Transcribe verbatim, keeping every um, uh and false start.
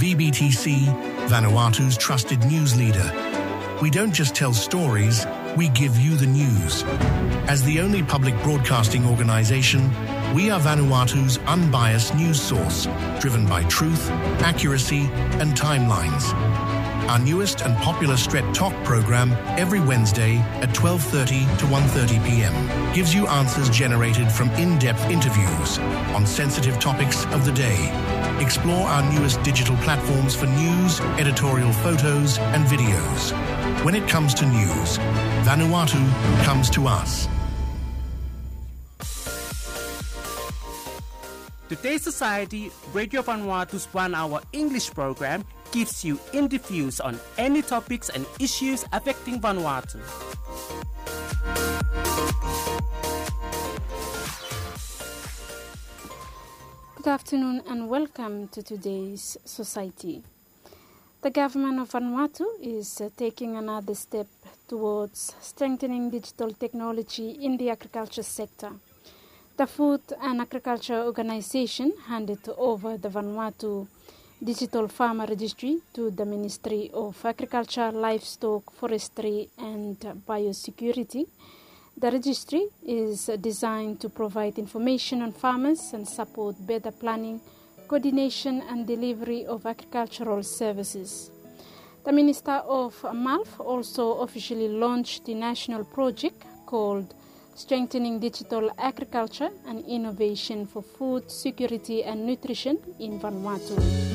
V B T C, Vanuatu's trusted news leader. We don't just tell stories, we give you the news. As the only public broadcasting organisation, we are Vanuatu's unbiased news source, driven by truth, accuracy and timelines. Our newest and popular Stret Talk program every Wednesday at twelve thirty to one thirty p.m. gives you answers generated from in-depth interviews on sensitive topics of the day. Explore our newest digital platforms for news, editorial photos and videos. When it comes to news, Vanuatu comes to us. Today's Society, Radio Vanuatu's one-hour English program gives you in-depth views on any topics and issues affecting Vanuatu. Good afternoon and welcome to today's Society. The government of Vanuatu is uh, taking another step towards strengthening digital technology in the agriculture sector. The Food and Agriculture Organization handed over the Vanuatu Digital Farmer Registry to the Ministry of Agriculture, Livestock, Forestry and Biosecurity. The registry is designed to provide information on farmers and support better planning, coordination and delivery of agricultural services. The Minister of MALF also officially launched the national project called Strengthening Digital Agriculture and Innovation for Food Security and Nutrition in Vanuatu.